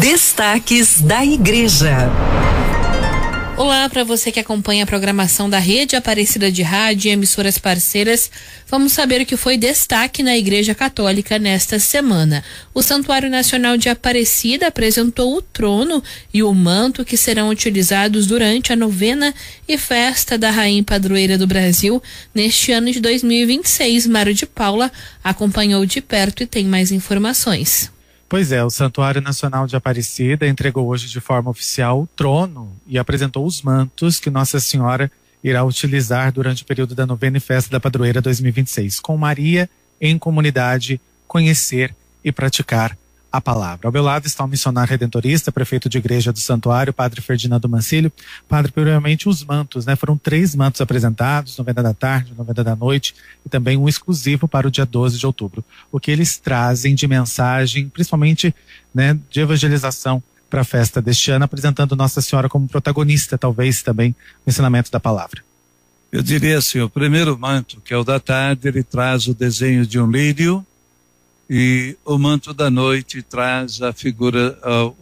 Destaques da Igreja. Olá para você que acompanha a programação da Rede Aparecida de Rádio e emissoras parceiras. Vamos saber o que foi destaque na Igreja Católica nesta semana. O Santuário Nacional de Aparecida apresentou o trono e o manto que serão utilizados durante a novena e festa da Rainha Padroeira do Brasil neste ano de 2026. Mário de Paula acompanhou de perto e tem mais informações. Pois é, o Santuário Nacional de Aparecida entregou hoje de forma oficial o trono e apresentou os mantos que Nossa Senhora irá utilizar durante o período da novena e festa da Padroeira 2026. Com Maria em comunidade, conhecer e praticar a palavra. Ao meu lado está o missionário redentorista, prefeito de igreja do Santuário, Padre Ferdinando Mancilio. Padre, primeiramente os mantos, né? Foram 3 mantos apresentados, novena da tarde, novena da noite e também um exclusivo para o dia 12 de outubro. O que eles trazem de mensagem, principalmente, né, de evangelização para a festa deste ano, apresentando Nossa Senhora como protagonista, talvez também, no ensinamento da palavra. Eu diria assim, o primeiro manto, que é o da tarde, ele traz o desenho de um lírio, e o manto da noite traz a figura,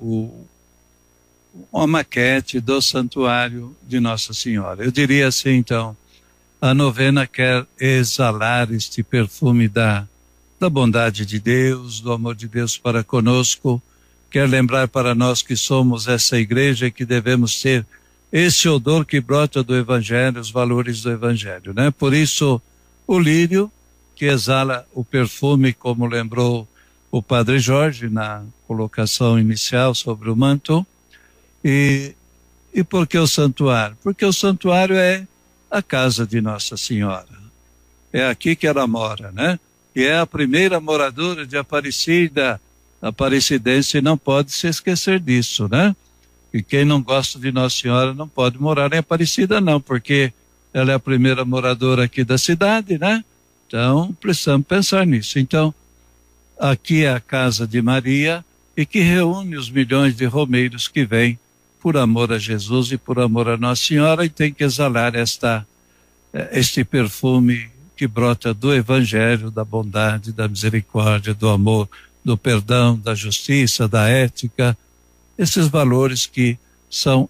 uma maquete do santuário de Nossa Senhora. Eu diria assim, então, a novena quer exalar este perfume da bondade de Deus, do amor de Deus para conosco, quer lembrar para nós que somos essa igreja e que devemos ter esse odor que brota do Evangelho, os valores do Evangelho, né? Por isso, o lírio, que exala o perfume, como lembrou o Padre Jorge na colocação inicial sobre o manto. E por que o santuário? Porque o santuário é a casa de Nossa Senhora. É aqui que ela mora, né? E é a primeira moradora de Aparecida. A aparecidense não pode se esquecer disso, né? E quem não gosta de Nossa Senhora não pode morar em Aparecida, não, porque ela é a primeira moradora aqui da cidade, né? Então, precisamos pensar nisso. Então, aqui é a casa de Maria e que reúne os milhões de romeiros que vêm por amor a Jesus e por amor a Nossa Senhora, e tem que exalar este perfume que brota do Evangelho, da bondade, da misericórdia, do amor, do perdão, da justiça, da ética, esses valores que são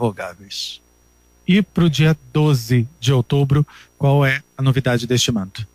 irrevogáveis. E para o dia 12 de outubro, qual é a novidade deste manto?